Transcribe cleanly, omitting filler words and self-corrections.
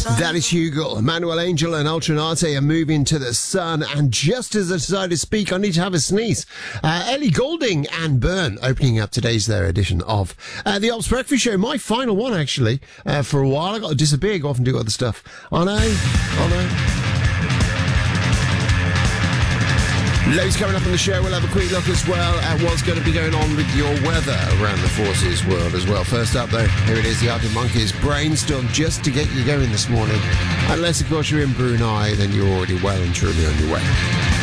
That is Hugo. Emmanuel Angel and Ultranate are moving to the sun. And just as I decided to speak, I need to have a sneeze. Ellie Goulding and Byrne opening up today's their edition of the Ops Breakfast Show. My final one, actually, for a while. I got to disappear, go off and do other stuff. I know. Loads coming up on the show. We'll have a quick look as well at what's going to be going on with your weather around the Forces world as well. First up, though, here it is, the Arctic Monkeys Brainstorm, just to get you going this morning. Unless, of course, you're in Brunei, then you're already well and truly on your way.